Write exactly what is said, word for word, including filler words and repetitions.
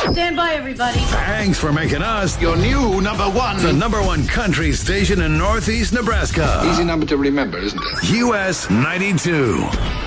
Stand by, everybody. Thanks for making us your new number one. The number one country station in Northeast Nebraska. Easy number to remember, isn't it? U S ninety-two.